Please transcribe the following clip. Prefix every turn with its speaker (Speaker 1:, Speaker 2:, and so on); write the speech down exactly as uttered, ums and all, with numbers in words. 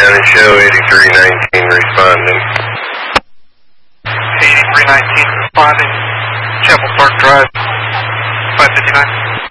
Speaker 1: and show eighty-three nineteen responding.
Speaker 2: eighty-three nineteen responding. Chapel Park Drive, five fifty-nine.